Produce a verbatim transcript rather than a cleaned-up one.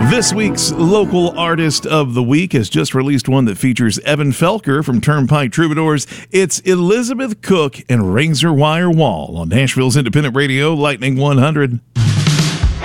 This week's local artist of the week has just released one that features Evan Felker from Turnpike Troubadours. It's Elizabeth Cook and Razor Wire Wall on Nashville's independent radio, Lightning one hundred.